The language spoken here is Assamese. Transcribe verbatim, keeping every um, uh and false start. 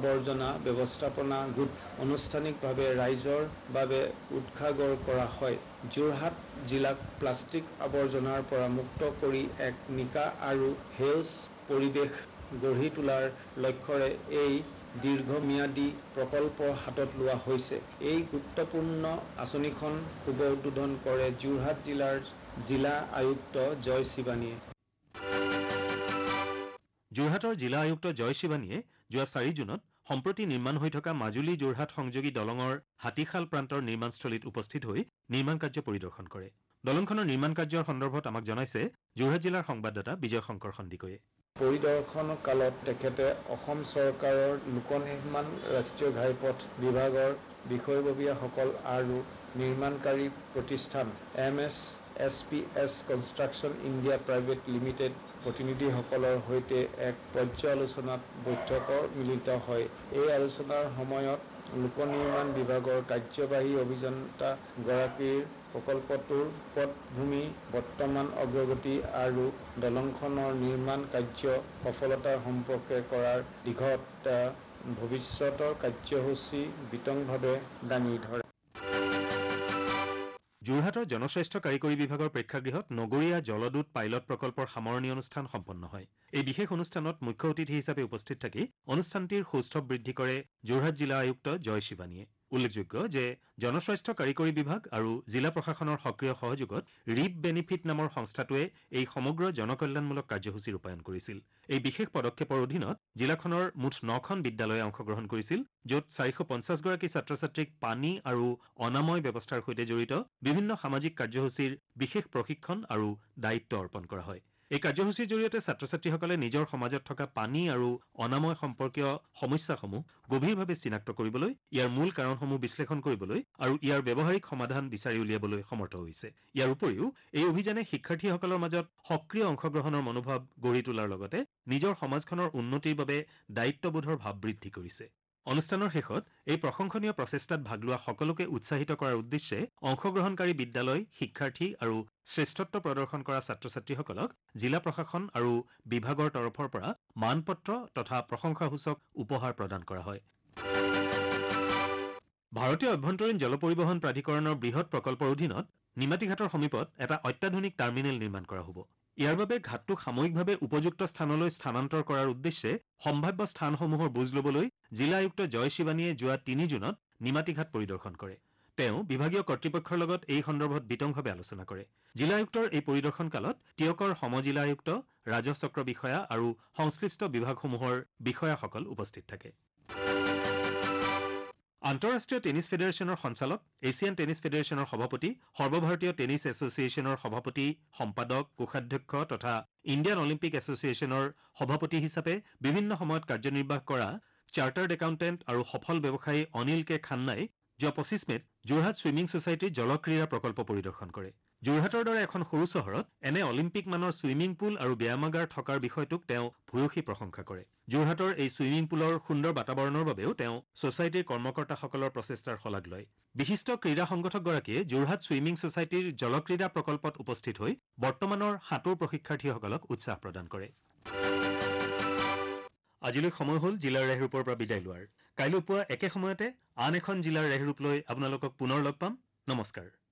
আৱৰ্জনা ব্যৱস্থাপনা গোট আনুষ্ঠানিকভাৱে ৰাইজৰ বাবে উৎসৰ্গ কৰা হয়। যোৰহাট জিলাক প্লাষ্টিক আৱৰ্জনাৰ পৰা মুক্ত কৰি এক নিকা আৰু সেউজ পৰিৱেশ গঢ়ি তোলাৰ লক্ষ্যৰে এই দীৰ্ঘম্যাদী প্ৰকল্প হাতত লোৱা হৈছে। এই গুৰুত্বপূৰ্ণ আঁচনিখন শুভ উদ্বোধন কৰে যোৰহাট জিলাৰ জিলা আয়ুক্ত জয় শিৱানীয়ে। যোৰহাটৰ জিলা আয়ুক্ত জয় শিৱানীয়ে যোৱা চাৰি জুনত সম্প্ৰতি নিৰ্মাণ হৈ থকা মাজুলী যোৰহাট সংযোগী দলঙৰ হাতীশাল প্ৰান্তৰ নিৰ্মাণস্থলীত উপস্থিত হৈ নিৰ্মাণ কাৰ্য পৰিদৰ্শন কৰে। দলংখনৰ নিৰ্মাণ কাৰ্যৰ সন্দৰ্ভত আমাক জনাইছে যোৰহাট জিলাৰ সংবাদদাতা বিজয় শংকৰ সন্দিকৈয়ে। পৰিদৰ্শন কালত তেখেতে অসম চৰকাৰৰ লোক নিৰ্মাণ ৰাষ্ট্ৰীয় ঘাইপথ বিভাগৰ বিষয়ববীয়াসকল আৰু নিৰ্মাণকাৰী প্ৰতিষ্ঠান M S S P S construction India private limited প্ৰতিনিধিসকলৰ সৈতে এক পৰ্যালোচনাত বৈঠকৰ মিলিত হয়। এই আলোচনাৰ সময়ত লোক নিৰ্মাণ বিভাগৰ কাৰ্যবাহী অভিযন্তাগৰাকীৰ প্ৰকল্পটোৰ পটভূমি, বৰ্তমান অগ্ৰগতি আৰু দলংখনৰ নিৰ্মাণ কাৰ্য সফলতাৰ সম্পৰ্কে কৰাৰ দিশত ভৱিষ্যতৰ কাৰ্যসূচী বিতংভাৱে দাঙি ধৰে। যোৰহাটৰ জনস্বাস্থ্য কাৰিকৰী বিভাগৰ প্ৰেক্ষাগৃহত নগৰীয়া জলদূত পাইলট প্ৰকল্পৰ সামৰণি অনুষ্ঠান সম্পন্ন হয়। এই বিশেষ অনুষ্ঠানত মুখ্য অতিথি হিচাপে উপস্থিত থাকি অনুষ্ঠানটিৰ সৌষ্ঠৱ বৃদ্ধি কৰে যোৰহাট জিলা আয়ুক্ত জয় শিৱানীয়ে। উল্লেখযোগ্য যে জনস্বাস্থ্য কাৰিকৰী বিভাগ আৰু জিলা প্ৰশাসনৰ সক্ৰিয় সহযোগত ৰিপ বেনিফিট নামৰ সংস্থাটোৱে এই সমগ্ৰ জনকল্যাণমূলক কাৰ্যসূচী ৰূপায়ণ কৰিছিল। এই বিশেষ পদক্ষেপৰ অধীনত জিলাখনৰ মুঠ নখন বিদ্যালয়ে অংশগ্ৰহণ কৰিছিল, য'ত চাৰিশ পঞ্চাছ গৰাকী ছাত্ৰ ছাত্ৰীক পানী আৰু অনাময় ব্যৱস্থাৰ সৈতে জড়িত বিভিন্ন সামাজিক কাৰ্যসূচীৰ বিশেষ প্ৰশিক্ষণ আৰু দায়িত্ব অৰ্পণ কৰা হয়। এই কাৰ্যসূচীৰ জৰিয়তে ছাত্ৰ ছাত্ৰীসকলে নিজৰ সমাজত থকা পানী আৰু অনাময় সম্পৰ্কীয় সমস্যাসমূহ গভীৰভাৱে চিনাক্ত কৰিবলৈ, ইয়াৰ মূল কাৰণসমূহ বিশ্লেষণ কৰিবলৈ আৰু ইয়াৰ ব্যৱহাৰিক সমাধান বিচাৰি উলিয়াবলৈ সমৰ্থ হৈছে। ইয়াৰ উপৰিও এই অভিযানে শিক্ষাৰ্থীসকলৰ মাজত সক্ৰিয় অংশগ্ৰহণৰ মনোভাৱ গঢ়ি তোলাৰ লগতে নিজৰ সমাজখনৰ উন্নতিৰ বাবে দায়িত্ববোধৰ ভাৱ বৃদ্ধি কৰিছে। অনুষ্ঠানৰ শেষত এই প্ৰশংসনীয় প্ৰচেষ্টাত ভাগ লোৱা সকলোকে উৎসাহিত কৰাৰ উদ্দেশ্যে অংশগ্ৰহণকাৰী বিদ্যালয়, শিক্ষাৰ্থী আৰু শ্ৰেষ্ঠত্ব প্ৰদৰ্শন কৰা ছাত্ৰ ছাত্ৰীসকলক জিলা প্ৰশাসন আৰু বিভাগৰ তৰফৰ পৰা মানপত্ৰ তথা প্ৰশংসাসূচক উপহাৰ প্ৰদান কৰা হয়। ভাৰতীয় অভ্যন্তৰীণ জল পৰিবহণ প্ৰাধিকৰণৰ বৃহৎ প্ৰকল্পৰ অধীনত নিমাতীঘাটৰ সমীপত এটা অত্যাধুনিক টাৰ্মিনেল নিৰ্মাণ কৰা হ'ব। ইয়াৰ বাবে ঘাটটোক সাময়িকভাৱে উপযুক্ত স্থানলৈ স্থানান্তৰ কৰাৰ উদ্দেশ্যে সম্ভাৱ্য স্থানসমূহৰ বুজ ল'বলৈ জিলা আয়ুক্ত জয় শিৱানীয়ে যোৱা তিনি জুনত নিমাতীঘাট পৰিদৰ্শন কৰে। তেওঁ বিভাগীয় কৰ্তৃপক্ষৰ লগত এই সন্দৰ্ভত বিতংভাৱে আলোচনা কৰে। জিলা আয়ুক্তৰ এই পৰিদৰ্শন কালত টিয়কৰ সমজিলা আয়ুক্ত, ৰাজহ চক্ৰ বিষয়া আৰু সংশ্লিষ্ট বিভাগসমূহৰ বিষয়াসকল উপস্থিত থাকে। আন্তঃৰাষ্ট্ৰীয় টেনিছ ফেডাৰেশ্যনৰ সঞ্চালক, এছিয়ান টেনিছ ফেডাৰেশ্যনৰ সভাপতি, সৰ্বভাৰতীয় টেনিছ এছ'চিয়েশ্যনৰ সভাপতি, সম্পাদক, কোষাধ্যক্ষ তথা ইণ্ডিয়ান অলিম্পিক এছ'চিয়েশ্যনৰ সভাপতি হিচাপে বিভিন্ন সময়ত কাৰ্যনিৰ্বাহ কৰা চাৰ্টাৰ্ড একাউণ্টেণ্ট আৰু সফল ব্যৱসায়ী অনিল কে খান্নাই যোৱা পঁচিছ মেত যোৰহাট ছুইমিং ছ'চাইটিৰ জলক্ৰীড়া প্ৰকল্প পৰিদৰ্শন কৰে। যোৰহাটৰ দৰে এখন সৰু চহৰত এনে অলিম্পিক মানৰ ছুইমিং পুল আৰু ব্যায়ামাগাৰ থকাৰ বিষয়টোক তেওঁ ভূয়সী প্ৰশংসা কৰে। যোৰহাটৰ এই ছুইমিং পুলৰ সুন্দৰ বাতাবৰণৰ বাবেও তেওঁ ছ'চাইটিৰ কৰ্মকৰ্তাসকলৰ প্ৰচেষ্টাৰ শলাগ লয়। বিশিষ্ট ক্ৰীড়া সংগঠকগৰাকীয়ে যোৰহাট ছুইমিং ছ'চাইটিৰ জলক্ৰীড়া প্ৰকল্পত উপস্থিত হৈ বৰ্তমানৰ সাঁতোৰ প্ৰশিক্ষাৰ্থীসকলক উৎসাহ প্ৰদান কৰে। আজিলৈ সময় হ'ল জিলাৰ ৰেহৰূপৰ পৰা বিদায় লোৱাৰ। কাইলৈ পুৱা একে সময়তে আন এখন জিলাৰ ৰেহৰূপ লৈ আপোনালোকক পুনৰ লগ পাম। নমস্কাৰ।